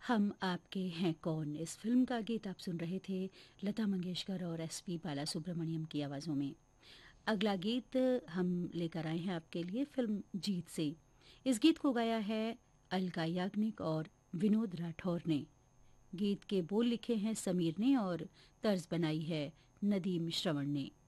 हम आपके हैं कौन इस फिल्म का गीत आप सुन रहे थे लता मंगेशकर और एसपी बालासुब्रमण्यम की आवाज़ों में। अगला गीत हम लेकर आए हैं आपके लिए फिल्म जीत से। इस गीत को गाया है अलका याग्निक और विनोद राठौर ने। गीत के बोल लिखे हैं समीर ने और तर्ज बनाई है नदीम श्रवण ने।